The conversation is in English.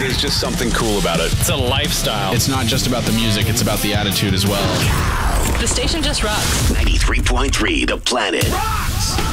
There's just something cool about it. It's a lifestyle. It's not just about the music, it's about the attitude as well. The station just rocks. 93.3 The Planet. Rocks!